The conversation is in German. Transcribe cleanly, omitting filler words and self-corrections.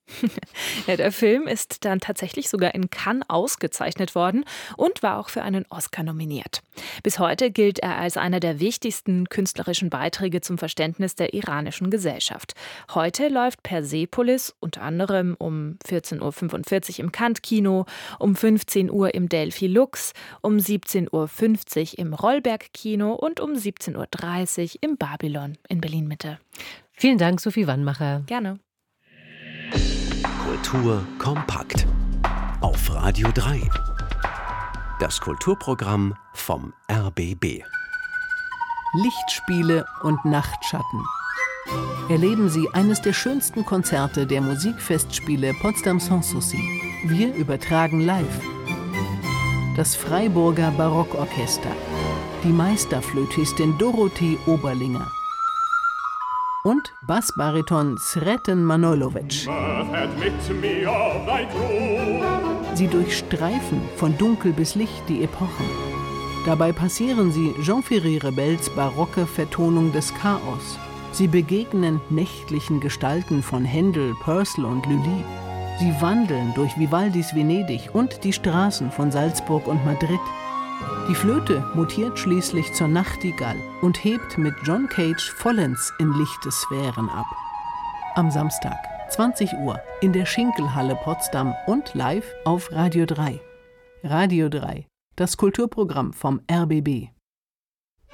Ja, der Film ist dann tatsächlich sogar in Cannes ausgezeichnet worden und war auch für einen Oscar nominiert. Bis heute gilt er als einer der wichtigsten künstlerischen Beiträge zum Verständnis der iranischen Gesellschaft. Heute läuft Persepolis unter anderem um 14:45 Uhr im Kant-Kino, um 15 Uhr im Delphi Lux, um 17:50 Uhr im Rollberg-Kino und um 17:30 Uhr im Babylon in Berlin-Mitte. Vielen Dank, Sophie Wannmacher. Gerne. Kultur kompakt auf Radio 3. Das Kulturprogramm vom RBB. Lichtspiele und Nachtschatten. Erleben Sie eines der schönsten Konzerte der Musikfestspiele Potsdam Sans Souci. Wir übertragen live. Das Freiburger Barockorchester. Die Meisterflötistin Dorothee Oberlinger. Und Bassbariton Sreten Manojlovic. Sie durchstreifen von Dunkel bis Licht die Epochen. Dabei passieren sie Jean-Ferry Rebels barocke Vertonung des Chaos. Sie begegnen nächtlichen Gestalten von Händel, Purcell und Lully. Sie wandeln durch Vivaldis Venedig und die Straßen von Salzburg und Madrid. Die Flöte mutiert schließlich zur Nachtigall und hebt mit John Cage vollends in lichte Sphären ab. Am Samstag, 20 Uhr, in der Schinkelhalle Potsdam und live auf Radio 3. Radio 3, das Kulturprogramm vom RBB.